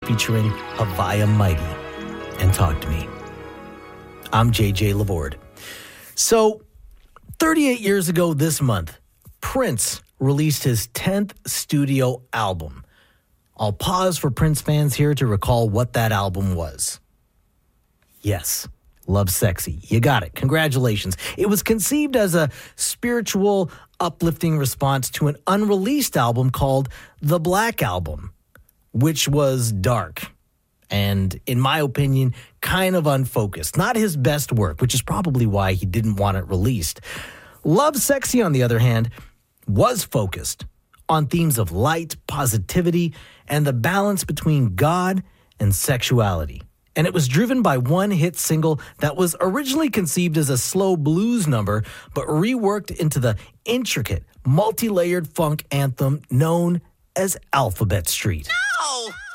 featuring Havaya Mighty and Talk to Me. I'm JJ Laborde. So, 38 years ago this month, Prince released his 10th studio album. I'll pause for Prince fans here to recall what that album was. Yes, Love Sexy. You got it. Congratulations. It was conceived as a spiritual, uplifting response to an unreleased album called The Black Album, which was dark and, in my opinion, kind of unfocused. Not his best work, which is probably why he didn't want it released. Love Sexy, on the other hand, was focused on themes of light, positivity, and the balance between God and sexuality. And it was driven by one hit single that was originally conceived as a slow blues number, but reworked into the intricate, multi-layered funk anthem known as Alphabet Street. No!